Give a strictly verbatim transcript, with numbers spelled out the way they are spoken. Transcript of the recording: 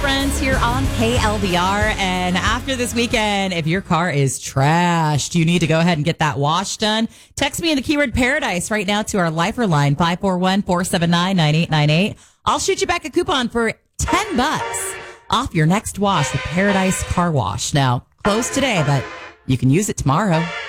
Friends here on K L D R. And after this weekend, if your car is trashed, you need to go ahead and get that wash done. Text me in the keyword paradise right now to our Lifer line, five four one, four seven nine, nine eight nine eight. I'll shoot you back a coupon for ten bucks off your next wash with Paradise Car Wash. Now, closed today, but you can use it tomorrow.